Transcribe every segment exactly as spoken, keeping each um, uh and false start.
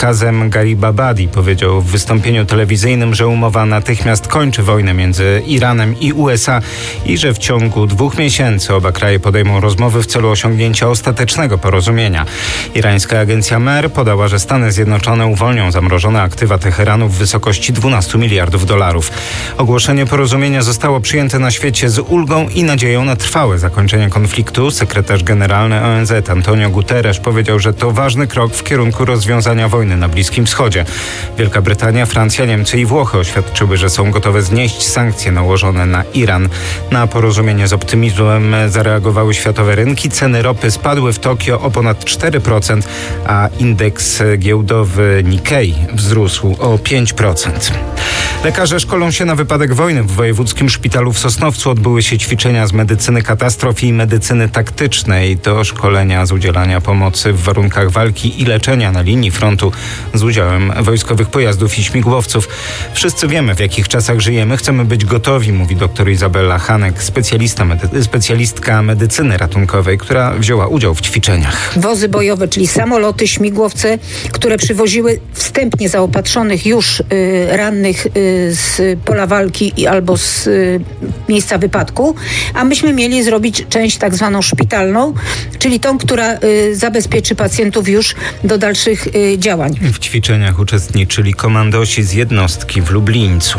Kazem Garibabadi powiedział w wystąpieniu telewizyjnym, że umowa natychmiast kończy wojnę między Iranem i U S A i że w ciągu dwóch miesięcy oba kraje podejmą rozmowy w celu osiągnięcia ostatecznego porozumienia. Irańska agencja M E R podała, że Stany Zjednoczone uwolnią zamrożone aktywa Teheranu w wysokości dwunastu miliardów dolarów. Ogłoszenie porozumienia zostało przyjęte na świecie z ulgą i nadzieją na trwałe zakończenie konfliktu. Sekretarz generalny O N Z Antonio Guterres powiedział, że to ważny krok w kierunku rozwiązania wojny na Bliskim Wschodzie. Wielka Brytania, Francja, Niemcy i Włochy oświadczyły, że są gotowe znieść sankcje nałożone na Iran. Na porozumienie z optymizmem zareagowały światowe rynki. Ceny ropy spadły w Tokio o ponad cztery procent, a indeks giełdowy Nikkei wzrósł o pięć procent. Lekarze szkolą się na wypadek wojny. W Wojewódzkim Szpitalu w Sosnowcu odbyły się ćwiczenia z medycyny katastrof i medycyny taktycznej. To szkolenia z udzielania pomocy w warunkach walki i leczenia na linii frontu z udziałem wojskowych pojazdów i śmigłowców. Wszyscy wiemy, w jakich czasach żyjemy. Chcemy być gotowi, mówi dr Izabela Hanek, specjalista medy- specjalistka medycyny ratunkowej, która wzięła udział w ćwiczeniach. Wozy bojowe, czyli samoloty, śmigłowce, które przywoziły wstępnie zaopatrzonych już y, rannych y, z pola walki i albo z y, miejsca wypadku, a myśmy mieli zrobić część tak zwaną szpitalną, czyli tą, która y, zabezpieczy pacjentów już do dalszych y, działań. W ćwiczeniach uczestniczyli komandosi z jednostki w Lublińcu.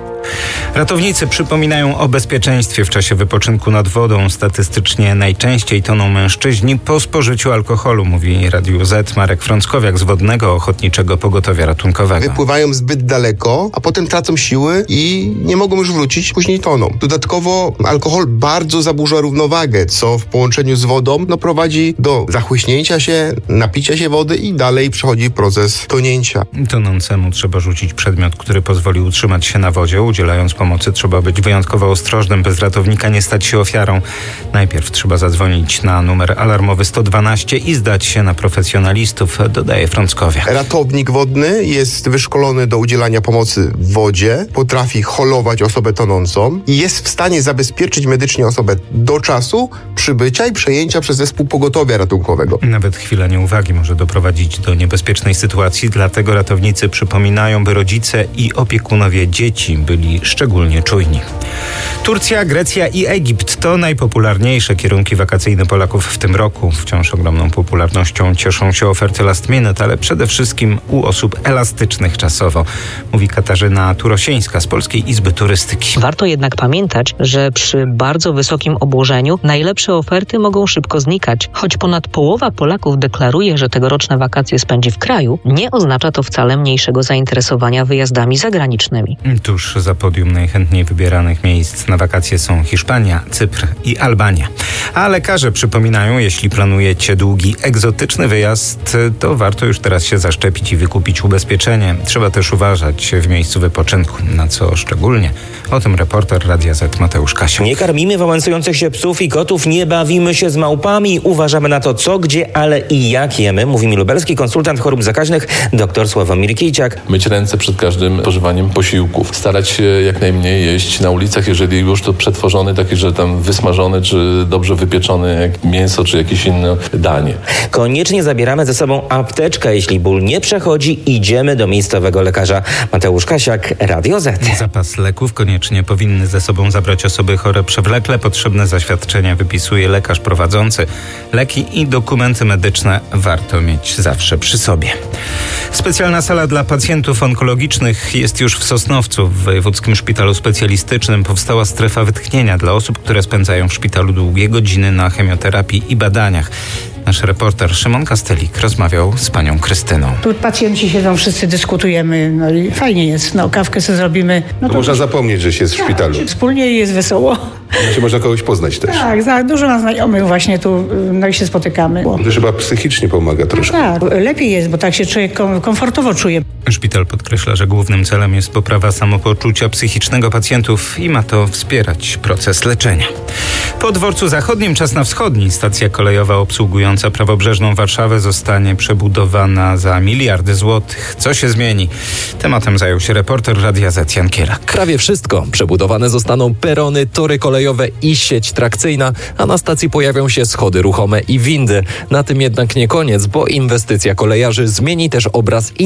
Ratownicy przypominają o bezpieczeństwie w czasie wypoczynku nad wodą. Statystycznie najczęściej toną mężczyźni po spożyciu alkoholu, mówi Radiu Z Marek Frąckowiak z Wodnego Ochotniczego Pogotowia Ratunkowego. Wypływają zbyt daleko, a potem tracą siły i nie mogą już wrócić, później toną. Dodatkowo alkohol bardzo zaburza równowagę, co w połączeniu z wodą no, prowadzi do zachłyśnięcia się, napicia się wody i dalej przechodzi proces tonięcia. Tonącemu trzeba rzucić przedmiot, który pozwoli utrzymać się na wodzie. Udzielając pomocy trzeba być wyjątkowo ostrożnym, by z ratownika nie stać się ofiarą. Najpierw trzeba zadzwonić na numer alarmowy sto dwanaście i zdać się na profesjonalistów, dodaje Frąckowiak. Ratownik wodny jest wyszkolony do udzielania pomocy w wodzie, potrafi holować osobę tonącą i jest w stanie zabezpieczyć medycznie osobę do czasu przybycia i przejęcia przez zespół pogotowia ratunkowego. Nawet chwila nieuwagi może doprowadzić do niebezpiecznej sytuacji, dlatego ratownicy przypominają, by rodzice i opiekunowie dzieci byli szczególnie czujni. Turcja, Grecja i Egipt to najpopularniejsze kierunki wakacyjne Polaków w tym roku. Wciąż ogromną popularnością cieszą się oferty last minute, ale przede wszystkim u osób elastycznych czasowo, mówi Katarzyna Turosińska z Polskiej Izby Turystyki. Warto jednak pamiętać, że przy bardzo wysokim obłożeniu najlepsze oferty mogą szybko znikać. Choć ponad połowa Polaków deklaruje, że tegoroczne wakacje spędzi w kraju, nie oznacza to wcale mniejszego zainteresowania wyjazdami zagranicznymi. Tuż za podium najchętniej wybieranych miejsc na wakacje są Hiszpania, Cypr i Albania. A lekarze przypominają, jeśli planujecie długi, egzotyczny wyjazd, to warto już teraz się zaszczepić i wykupić ubezpieczenie. Trzeba też uważać w miejscu wypoczynku, na co szczególnie. O tym reporter Radia Z Mateusz Kasiak. Nie karmimy wałęsujących się psów i kotów, nie bawimy się z małpami, uważamy na to co, gdzie, ale i jak jemy, mówi mi lubelski konsultant chorób zakaźnych dr Sławomir Kijciak. Myć ręce przed każdym spożywaniem posiłków. Starać się jak najmniej jeść na ulicach, jeżeli już to przetworzone, takie, że tam wysmażone, czy dobrze wypieczone jak mięso, czy jakieś inne danie. Koniecznie zabieramy ze sobą apteczkę. Jeśli ból nie przechodzi, idziemy do miejscowego lekarza. Mateusz Kasiak, Radio Z. Zapas leków koniecznie powinny ze sobą zabrać osoby chore przewlekle. Potrzebne zaświadczenia wypisuje lekarz prowadzący. Leki i dokumenty medyczne warto mieć zawsze przy sobie. Specjalna sala dla pacjentów onkologicznych jest już w Sosnowcu. W Wojewódzkim Szpitalu Specjalistycznym powstała strefa wytchnienia dla osób, które spędzają w szpitalu długie godziny na chemioterapii i badaniach. Nasz reporter Szymon Kastelik rozmawiał z panią Krystyną. Tu pacjenci siedzą, wszyscy dyskutujemy, no i fajnie jest, no kawkę sobie zrobimy. No to to można to... zapomnieć, że się jest w tak, szpitalu. Wspólnie jest wesoło. Znaczy można kogoś poznać też. Tak, tak, dużo mam znajomych właśnie tu, no i się spotykamy. To też chyba psychicznie pomaga troszkę. Tak, lepiej jest, bo tak się człowiek komfortowo czuje. Szpital podkreśla, że głównym celem jest poprawa samopoczucia psychicznego pacjentów i ma to wspierać proces leczenia. Po dworcu zachodnim czas na wschodni. Stacja kolejowa obsługująca prawobrzeżną Warszawę zostanie przebudowana za miliardy złotych. Co się zmieni? Tematem zajął się reporter Radia Z Jan Kielak. Prawie wszystko. Przebudowane zostaną perony, tory kolejowe i sieć trakcyjna, a na stacji pojawią się schody ruchome i windy. Na tym jednak nie koniec, bo inwestycja kolejarzy zmieni też obraz